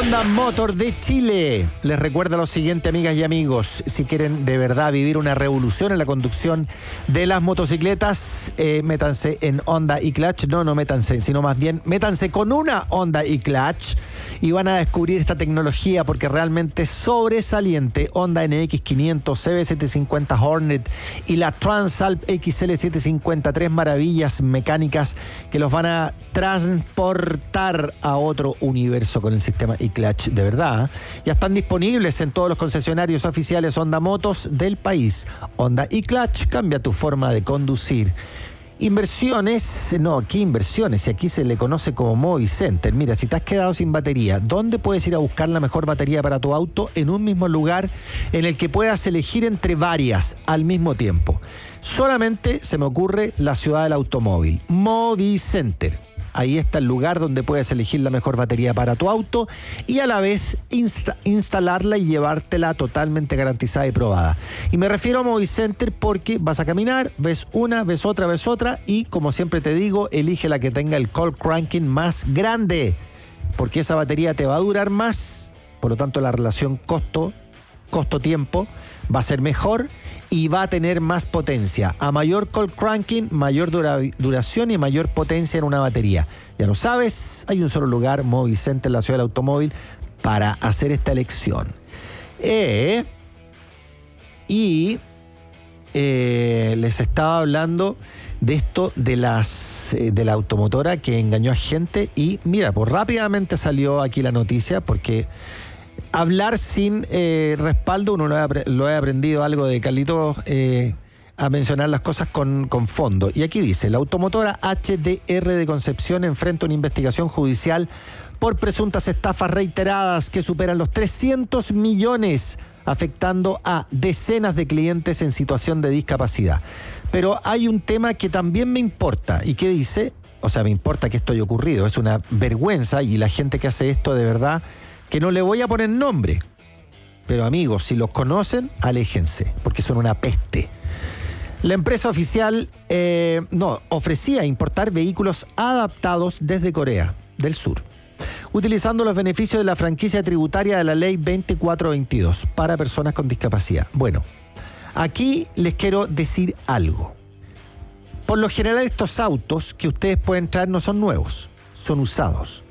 Honda Motor de Chile les recuerda lo siguiente, amigas y amigos: si quieren de verdad vivir una revolución en la conducción de las motocicletas, métanse en Honda e-Clutch. No métanse, sino más bien métanse con una Honda e-Clutch y van a descubrir esta tecnología, porque realmente es sobresaliente. Honda NX500, CB750 Hornet y la Transalp XL750, 3 maravillas mecánicas que los van a transportar a otro universo con el sistema e-Clutch de verdad. Ya están disponibles en todos los concesionarios oficiales Honda Motos del país. Honda e-Clutch, cambia tu forma de conducir. Inversiones, ¿qué inversiones? Si aquí se le conoce como Movicenter. Mira, si te has quedado sin batería, ¿dónde puedes ir a buscar la mejor batería para tu auto? En un mismo lugar en el que puedas elegir entre varias al mismo tiempo. Solamente se me ocurre la ciudad del automóvil, Movicenter. Ahí está el lugar donde puedes elegir la mejor batería para tu auto y a la vez instalarla y llevártela totalmente garantizada y probada. Y me refiero a Movicenter porque vas a caminar, ves una, ves otra y, como siempre te digo, elige la que tenga el cold cranking más grande, porque esa batería te va a durar más. Por lo tanto, la relación costo-tiempo va a ser mejor y va a tener más potencia. A mayor cold cranking, mayor duración y mayor potencia en una batería. Ya lo sabes, hay un solo lugar, Movicenter, en la ciudad del automóvil, para hacer esta elección. Les estaba hablando de esto de la automotora que engañó a gente y mira, pues rápidamente salió aquí la noticia, porque hablar sin respaldo, uno lo he aprendido algo de Carlitos, a mencionar las cosas con fondo. Y aquí dice: la automotora HDR de Concepción enfrenta una investigación judicial por presuntas estafas reiteradas que superan los 300 millones, afectando a decenas de clientes en situación de discapacidad. Pero hay un tema que también me importa y que dice, me importa que esto haya ocurrido, es una vergüenza, y la gente que hace esto de verdad, que no le voy a poner nombre, pero amigos, si los conocen, aléjense, porque son una peste. La empresa oficial ofrecía importar vehículos adaptados desde Corea del Sur, utilizando los beneficios de la franquicia tributaria de la ley 2422 para personas con discapacidad. Bueno, aquí les quiero decir algo. Por lo general, estos autos que ustedes pueden traer no son nuevos, son usados.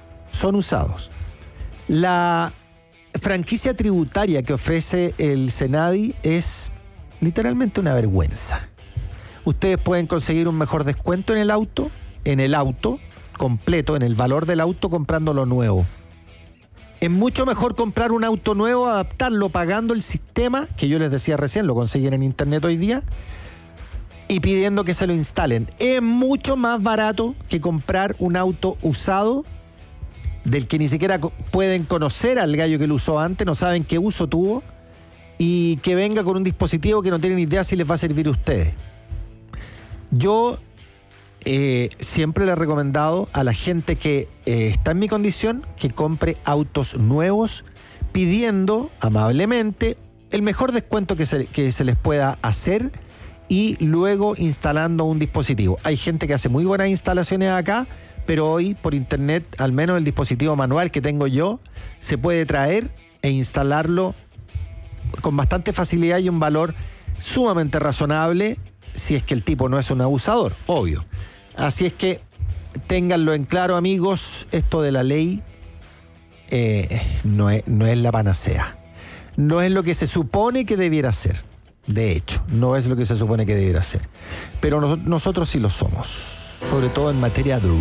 La franquicia tributaria que ofrece el Senadi es literalmente una vergüenza. Ustedes pueden conseguir un mejor descuento en el auto completo, en el valor del auto, comprándolo nuevo. Es mucho mejor comprar un auto nuevo, adaptarlo pagando el sistema, que yo les decía recién, lo consiguen en internet hoy día, y pidiendo que se lo instalen. Es mucho más barato que comprar un auto usado, del que ni siquiera pueden conocer al gallo que lo usó antes, no saben qué uso tuvo, y que venga con un dispositivo que no tienen idea si les va a servir a ustedes. Yo siempre le he recomendado a la gente que está en mi condición que compre autos nuevos, pidiendo amablemente el mejor descuento que se les pueda hacer y luego instalando un dispositivo. Hay gente que hace muy buenas instalaciones acá, pero hoy por internet, al menos el dispositivo manual que tengo yo, se puede traer e instalarlo con bastante facilidad y un valor sumamente razonable, si es que el tipo no es un abusador, obvio. Así es que ténganlo en claro, amigos, esto de la ley no es la panacea. No es lo que se supone que debiera ser. De hecho, no es lo que se supone que debiera ser. Pero nosotros sí lo somos, sobre todo en materia de